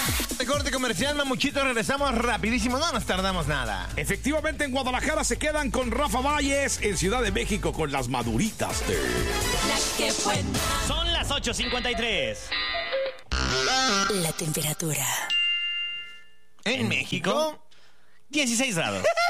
De corte comercial, Mamuchito, regresamos rapidísimo, no nos tardamos nada. Efectivamente, en Guadalajara se quedan con Rafa Valles, en Ciudad de México con las maduritas de... La que buena. Son las 8:53. La temperatura. En México, 16 grados.